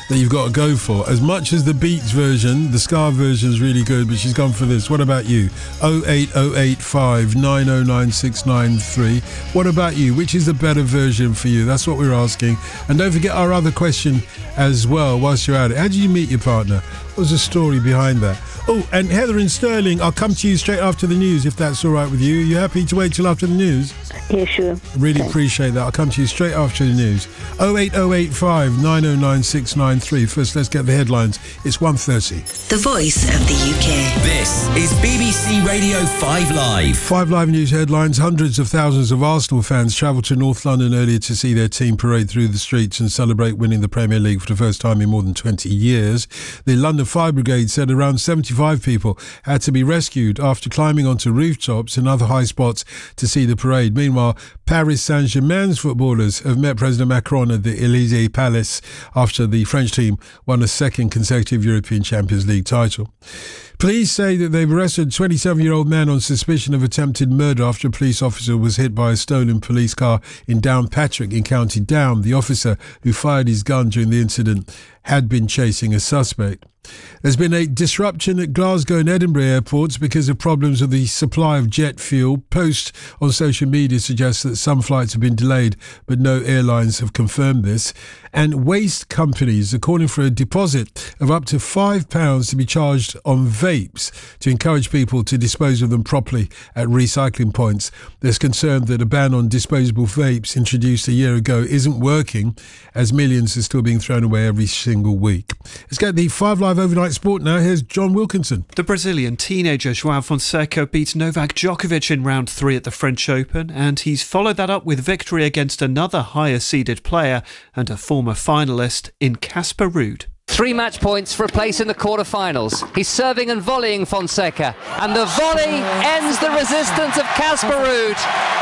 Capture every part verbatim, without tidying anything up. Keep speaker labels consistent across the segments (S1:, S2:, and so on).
S1: that you've got to go for. As much as the Beats version, the ska version is really good, but she's gone for this. What about you? oh eight oh eight five nine oh nine six nine three. What about you? Which is the better version for you? That's what we're asking. And don't forget our other question as well whilst you're at it. How did you meet your partner? What was the story behind that? Oh, and Heather in Stirling, I'll come to you straight after the news, if that's all right with you. Are you happy to wait till after the news?
S2: Yeah, sure.
S1: Really
S2: Thanks.
S1: appreciate that. I'll come to you straight after the news. oh eight oh eight five nine oh nine six nine three. First, let's get the headlines. It's one thirty.
S3: The voice of the U K.
S4: This is B B C Radio five Live.
S1: five Live News headlines. Hundreds of thousands of Arsenal fans travelled to North London earlier to see their team parade through the streets and celebrate winning the Premier League for the first time in more than twenty years. The London Fire Brigade said around seventy-five people had to be rescued after climbing onto rooftops and other high spots to see the parade. Meanwhile, Paris Saint-Germain's footballers have met President Macron at the Élysée Palace after the French team won a second consecutive European Champions League title. Police say that they've arrested a twenty-seven-year-old man on suspicion of attempted murder after a police officer was hit by a stolen police car in Downpatrick in County Down. The officer who fired his gun during the incident had been chasing a suspect. There's been a disruption at Glasgow and Edinburgh airports because of problems with the supply of jet fuel. Posts on social media suggest that some flights have been delayed, but no airlines have confirmed this. And waste companies are calling for a deposit of up to five pounds to be charged on vapes to encourage people to dispose of them properly at recycling points. There's concern that a ban on disposable vapes introduced a year ago isn't working, as millions are still being thrown away every single week. Let's get the five Live Overnight Sport now. Here's John Wilkinson.
S5: The Brazilian teenager João Fonseca beat Novak Djokovic in round three at the French Open, and he's followed that up with victory against another higher-seeded player and a former finalist in Casper Ruud.
S6: Three match points for a place in the quarter-finals. He's serving and volleying Fonseca, and the volley ends the resistance of Casper Ruud.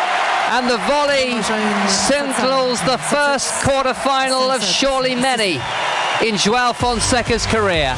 S6: And the volley signals the first quarter-final of surely many in João Fonseca's career.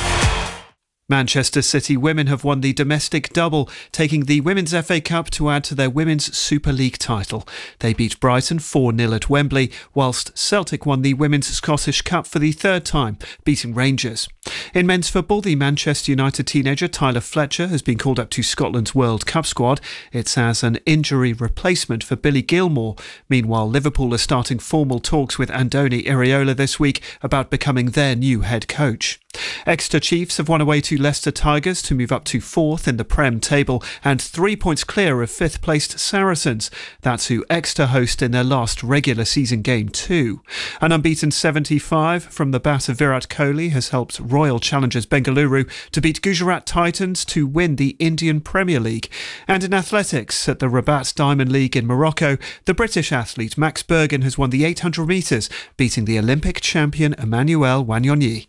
S5: Manchester City women have won the domestic double, taking the Women's F A Cup to add to their Women's Super League title. They beat Brighton four nil at Wembley, whilst Celtic won the Women's Scottish Cup for the third time, beating Rangers. In men's football, the Manchester United teenager Tyler Fletcher has been called up to Scotland's World Cup squad. It's as an injury replacement for Billy Gilmore. Meanwhile, Liverpool are starting formal talks with Andoni Iraola this week about becoming their new head coach. Exeter Chiefs have won away to Leicester Tigers to move up to fourth in the Prem table and three points clear of fifth-placed Saracens. That's who Exeter host in their last regular season game too. An unbeaten seventy-five from the bat of Virat Kohli has helped Royal Challengers Bengaluru to beat Gujarat Titans to win the Indian Premier League. And in athletics, at the Rabat Diamond League in Morocco, the British athlete Max Bergen has won the eight hundred metres, beating the Olympic champion Emmanuel Wanyonyi.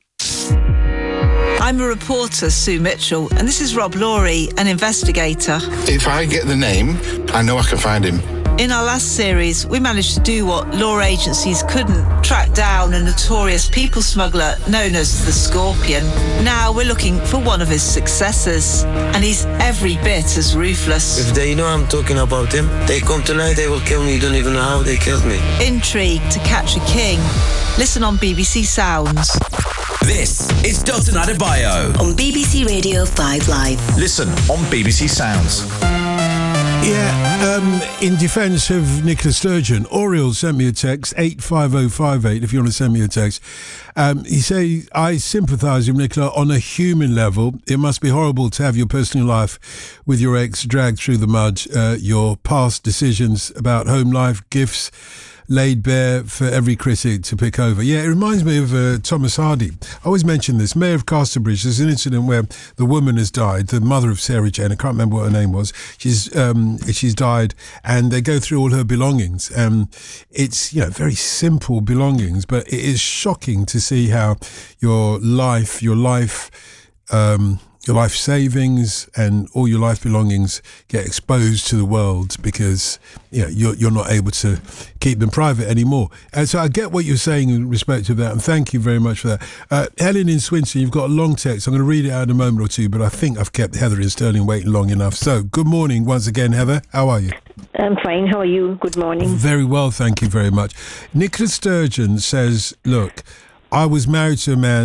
S7: I'm a reporter, Sue Mitchell, and this is Rob Laurie, an investigator.
S8: If I get the name, I know I can find him.
S7: In our last series, we managed to do what law agencies couldn't, track down a notorious people smuggler known as the Scorpion. Now we're looking for one of his successors, and he's every bit as ruthless.
S9: If they know I'm talking about him, they come tonight, they will kill me. You don't even know how they killed me.
S7: Intrigue to catch a king. Listen on B B C Sounds.
S4: This is Dalton Adebayo
S3: on B B C Radio five Live.
S10: Listen on B B C Sounds.
S1: Yeah, um, in defence of Nicola Sturgeon, Oriel sent me a text, eight five oh five eight, if you want to send me a text. Um, he says, I sympathise with Nicola on a human level. It must be horrible to have your personal life with your ex dragged through the mud, uh, your past decisions about home life, gifts laid bare for every critic to pick over. Yeah, it reminds me of uh, Thomas Hardy. I always mention this. Mayor of Casterbridge, there's an incident where the woman has died, the mother of Sarah Jane, I can't remember what her name was. She's um, she's died, and they go through all her belongings. Um, it's, you know, very simple belongings, but it is shocking to see how your life, your life... Um, your life savings and all your life belongings get exposed to the world because, you know, you're, you're not able to keep them private anymore. And so I get what you're saying in respect to that, and thank you very much for that. Uh, Helen in Swinton, you've got a long text. I'm going to read it out in a moment or two, but I think I've kept Heather in Stirling waiting long enough. So good morning once again, Heather. How are you?
S2: I'm fine. How are you? Good morning.
S1: Very well, thank you very much. Nicola Sturgeon says, look, I was married to a man